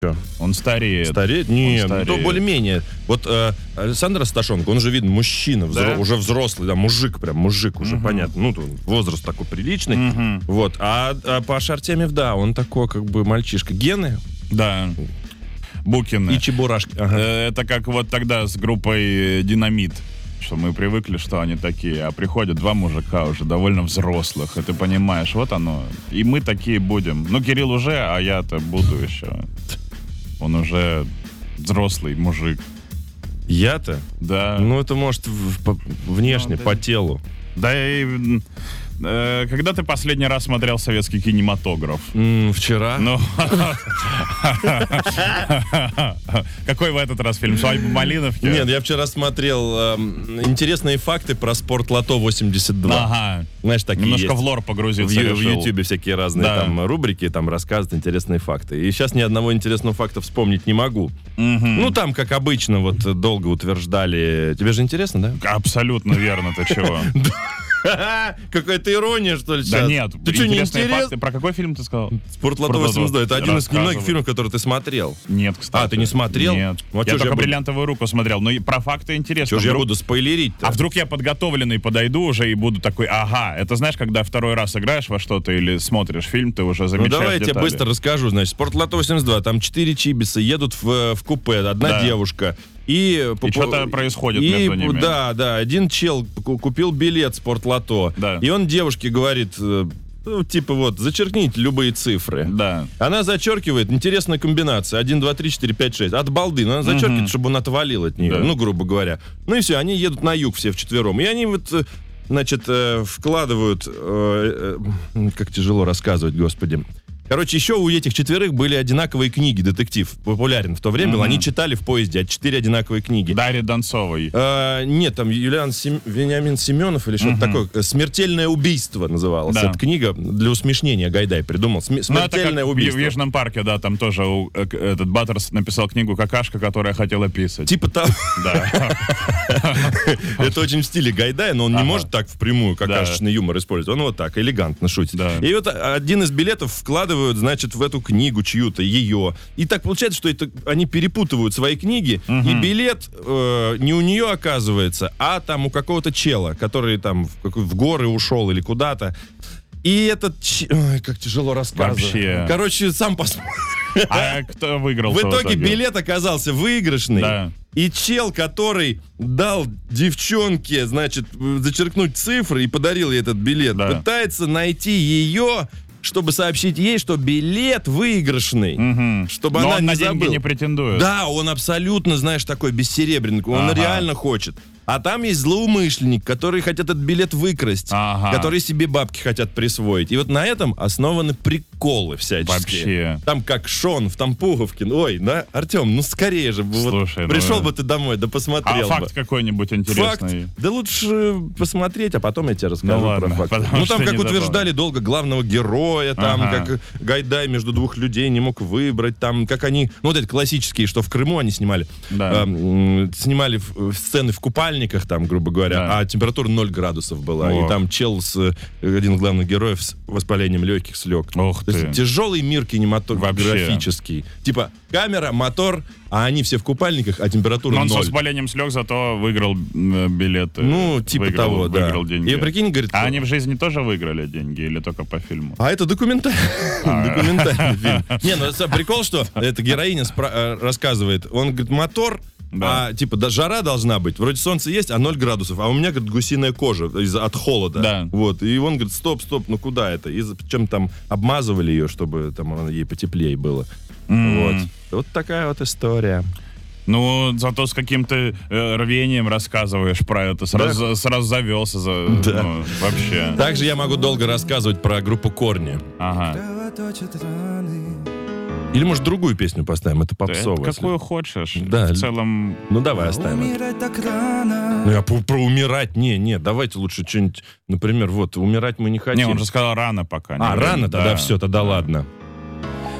Чё? Он стареет. Стареет? Нет, стареет. то более-менее. Вот Александр Асташенко, он же, видно, мужчина, Да? уже взрослый, да, мужик уже, понятно. Ну, возраст такой приличный. Вот. А Паша Артемьев, да, он такой, как бы, мальчишка. Гены Да. Букины. и чебурашки. Ага. Это как вот тогда с группой «Динамит». Что мы привыкли, что они такие, а приходят два мужика уже довольно взрослых, и ты понимаешь, вот оно. И мы такие будем. Ну, Кирилл уже, а я-то буду еще. Он уже взрослый мужик. Я-то? Да. Ну, это может внешне, Ну, по телу. Да и... когда ты последний раз смотрел советский кинематограф? Вчера. Ну, какой в этот раз фильм? «Свадьба Малиновки»? Нет, я вчера смотрел интересные факты про Спортлото 82. Ага. Знаешь, такие Немножко есть. в лор погрузиться В решил. Ютубе всякие разные Да. там рубрики, там рассказывают интересные факты. И сейчас ни одного интересного факта вспомнить не могу. Ну, там, как обычно, вот долго утверждали... Тебе же интересно, да? Абсолютно верно, ты чего? Какая-то ирония, что ли, сейчас? Да нет, Ты что, не интересные интересно? факты. Про какой фильм ты сказал? Спортлото 82. Это один из немногих Рассказывай. фильмов, которые ты смотрел. Нет, кстати. А, ты не смотрел? Нет. Ну, а чё Я ж только я буду- «Бриллиантовую руку» смотрел. Но и про факты интересно. Что же я Вдруг- буду спойлерить-то? А вдруг я подготовленный подойду уже и буду такой, ага, это знаешь, когда второй раз играешь во что-то или смотришь фильм, ты уже Ну, замечаешь давай я тебе детали. быстро расскажу. Значит, Спортлото 82, там 4 чибиса едут в купе, одна Да. девушка. И что-то происходит между ними. Да, один чел купил билет Спортлото. Да. И он девушке говорит, ну, типа вот, зачеркните любые цифры. Да. Она зачеркивает, интересная комбинация, 1, 2, 3, 4, 5, 6, от балды, но она зачеркивает, чтобы он отвалил от нее, Да. ну, грубо говоря. Ну и все, они едут на юг все вчетвером, и они вот, значит, вкладывают, как тяжело рассказывать, господи. Короче, еще у этих четверых были одинаковые книги, детектив популярен в то время был, они читали в поезде 4 одинаковые книги. Дарьи Донцовой. Нет, там Вениамин Семенов или что-то такое. «Смертельное убийство» называлась. Да. Эта книга для усмешнения Гайдай придумал. Ну, это «Смертельное как убийство». в Южном парке, да, там тоже этот Баттерс написал книгу «Какашка, которая хотела писать». Типа того. Да. Это очень в стиле Гайдая, но он не может так впрямую какашечный юмор использовать. Он вот так, элегантно шутит. Да. И вот один из билетов вкладывают, значит, в эту книгу чью-то, ее. И так получается, что это они перепутывают свои книги, и билет не у нее оказывается, а там у какого-то чела, который там в горы ушел или куда-то. И этот... Ой, как тяжело рассказывать. Вообще. Короче, сам посмотри. А кто выиграл? В итоге билет оказался выигрышный. Да. И чел, который дал девчонке, значит, зачеркнуть цифры и подарил ей этот билет, Да. пытается найти ее, чтобы сообщить ей, что билет выигрышный. Чтобы Но она он не на деньги забыла. не претендует. Да, он абсолютно, знаешь, такой бессеребренник. Он Ага. реально хочет. А там есть злоумышленник, которые хотят этот билет выкрасть, Ага. которые себе бабки хотят присвоить. И вот на этом основаны приколы всяческие. Вообще. Там как Шон в Тампуговке. Ой, да, Артем, ну скорее же. Вот Слушай, ну, пришел бы ты домой, да А посмотрел бы. факт какой-нибудь интересный? Факт? Да лучше посмотреть, а потом я тебе расскажу Ну ладно, про факт. потому Ну там, что как не утверждали долго, главного героя, там, Ага. как Гайдай между двух людей не мог выбрать, там, как они, ну вот эти классические, что в Крыму они снимали, Да. снимали сцены в купальниках, там, грубо говоря, Да. а температура 0 градусов была, О. и там чел, один из главных героев, с воспалением легких слег. Ух То есть ты. тяжелый мир кинематографический. Типа, камера, мотор, а они все в купальниках, а температура Но он 0. с воспалением слег, зато выиграл билеты. Ну, типа Выиграл- того, да. Выиграл деньги. И прикинь, говорит... А они в жизни тоже выиграли деньги или только по фильму? А это документальный фильм. Не, ну прикол, что эта героиня рассказывает, он говорит, мотор, Да. а типа жара должна быть, вроде солнце есть, а 0 градусов, а у меня, говорит, гусиная кожа от холода. Да. Вот, и он говорит, стоп, ну куда это? И чем там обмазывали ее, чтобы там ей потеплее было. Вот такая вот история. Ну, зато с каким-то рвением рассказываешь про это. Сразу завелся. Да. Ну, вообще. Также я могу долго рассказывать про группу Корни. Ага. Или, может, другую песню поставим, это попсовая. Это какую хочешь. Да. В целом... Ну, давай оставим это. Ну, я про умирать, не, давайте лучше что-нибудь, например, вот, умирать мы не хотим. Не, он же сказал рано пока. А, рано? Тогда все, тогда ладно.